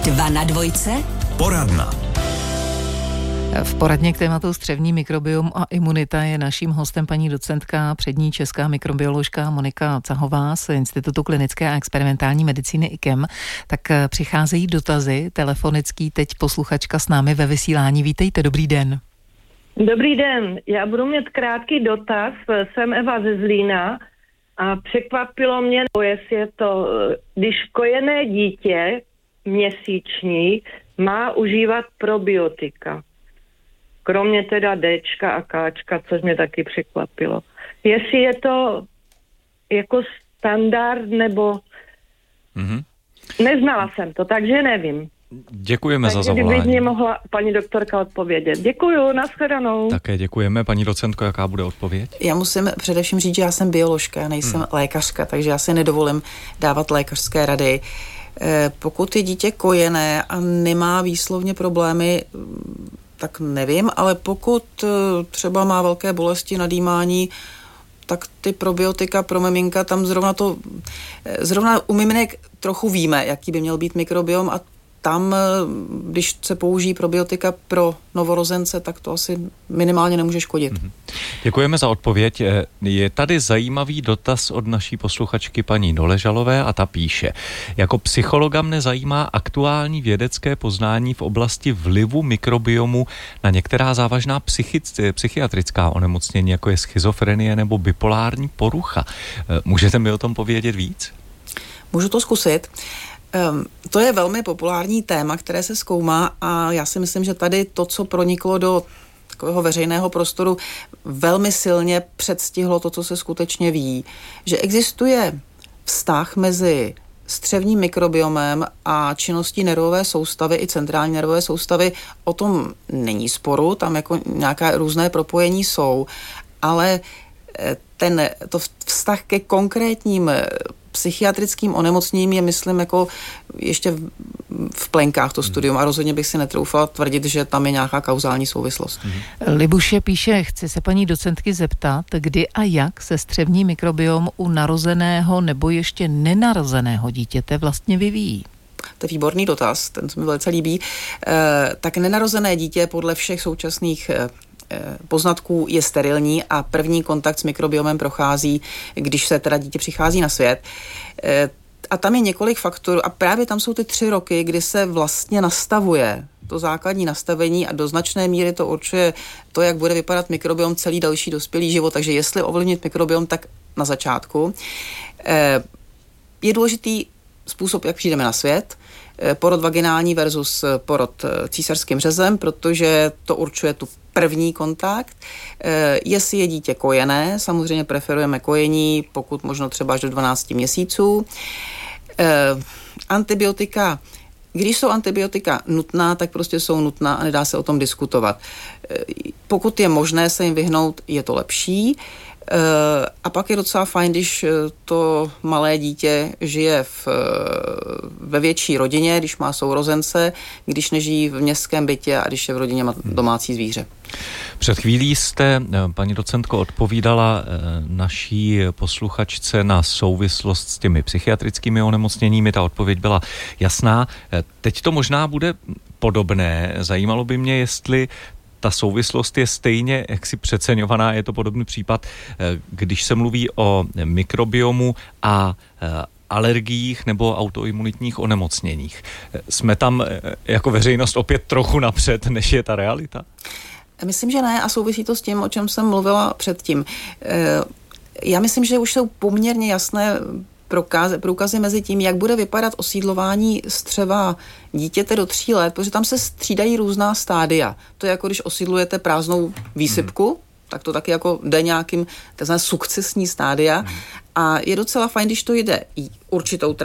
2 na 2. Poradna. V poradně k tématu střevní mikrobiom a imunita je naším hostem paní docentka, přední česká mikrobioložka Monika Cahová z Institutu klinické a experimentální medicíny IKEM. Tak přicházejí dotazy telefonický, teď posluchačka s námi ve vysílání. Vítejte, dobrý den. Dobrý den, já budu mít krátký dotaz, jsem Eva ze Zlína a překvapilo mě, jestli je to, když kojené dítě měsíční má užívat probiotika. Kromě teda Dčka a Kčka, což mě taky překvapilo. Jestli je to jako standard, nebo... Neznala jsem to, takže nevím. Děkujeme takže za zavolání. kdyby mě mohla paní doktorka odpovědět. Děkuju, nashledanou. Také děkujeme. Paní docentko, jaká bude odpověď? Já musím především říct, že já jsem bioložka, já nejsem lékařka, takže já si nedovolím dávat lékařské rady. Pokud je dítě kojené a nemá výslovně problémy, tak nevím, ale pokud třeba má velké bolesti, nadýmání, tak ty probiotika pro miminka, tam zrovna u miminek trochu víme, jaký by měl být mikrobiom, a tam, když se použijí probiotika pro novorozence, tak to asi minimálně nemůže škodit. Děkujeme za odpověď. Je tady zajímavý dotaz od naší posluchačky paní Doležalové a ta píše: jako psychologa mne zajímá aktuální vědecké poznání v oblasti vlivu mikrobiomu na některá závažná psychiatrická onemocnění, jako je schizofrenie nebo bipolární porucha. Můžete mi o tom povědět víc? Můžu to zkusit. To je velmi populární téma, které se zkoumá, a já si myslím, že tady to, co proniklo do takového veřejného prostoru, velmi silně předstihlo to, co se skutečně ví. Že existuje vztah mezi střevním mikrobiomem a činností nervové soustavy i centrální nervové soustavy. O tom není sporu, tam jako nějaké různé propojení jsou, ale to vztah ke konkrétním psychiatrickým onemocněním je, myslím, jako ještě v plenkách to studium, a rozhodně bych si netroufala tvrdit, že tam je nějaká kauzální souvislost. Libuše píše: chci se paní docentky zeptat, kdy a jak se střevní mikrobiom u narozeného nebo ještě nenarozeného dítěte vlastně vyvíjí. To je výborný dotaz, ten se mi velice líbí. Tak nenarozené dítě podle všech současných poznatků je sterilní a první kontakt s mikrobiomem prochází, když se teda dítě přichází na svět. A tam je několik faktorů a právě tam jsou ty 3 roky, kdy se vlastně nastavuje to základní nastavení, a do značné míry to určuje to, jak bude vypadat mikrobiom celý další dospělý život. Takže jestli ovlivnit mikrobiom, tak na začátku. Je důležitý způsob, jak přijdeme na svět, porod vaginální versus porod císařským řezem, protože to určuje tu první kontakt. Jestli je dítě kojené, samozřejmě preferujeme kojení, pokud možno třeba až do 12 měsíců. Antibiotika, když jsou antibiotika nutná, tak prostě jsou nutná a nedá se o tom diskutovat. Pokud je možné se jim vyhnout, je to lepší. A pak je docela fajn, když to malé dítě žije ve větší rodině, když má sourozence, když nežijí v městském bytě a když je v rodině domácí zvíře. Před chvílí jste, paní docentko, odpovídala naší posluchačce na souvislost s těmi psychiatrickými onemocněními. Ta odpověď byla jasná. Teď to možná bude podobné. Zajímalo by mě, jestli ta souvislost je stejně jaksi přeceňovaná. Je to podobný případ, když se mluví o mikrobiomu a alergiích nebo autoimunitních onemocněních. Jsme tam jako veřejnost opět trochu napřed, než je ta realita? Myslím, že ne, a souvisí to s tím, o čem jsem mluvila předtím. Já myslím, že už jsou poměrně jasné průkazy mezi tím, jak bude vypadat osídlování střeva dítěte do 3 let, protože tam se střídají různá stádia. To je jako když osídlujete prázdnou výsypku, tak to taky jako jde nějakým sukcesní stádia, a je docela fajn, když to jde určitou